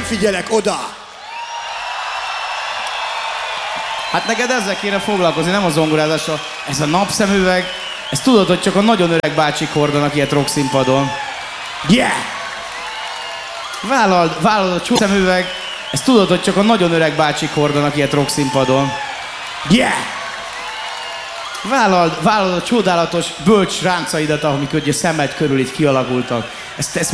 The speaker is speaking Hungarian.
nem figyelek oda. Hát neked ezzel kéne foglalkozni, nem a zongorázással. Ez a napszemüveg, ezt tudod, hogy csak a nagyon öreg bácsik hordanak ilyet rockszínpadon. Yeah! Vállalod a szemüveg, ezt tudod, hogy csak a nagyon öreg bácsik hordanak ilyet rockszínpadon. Yeah! Vállalod a csodálatos bölcs ráncaidat, amik ugye szemed körül így kialakultak. Ezt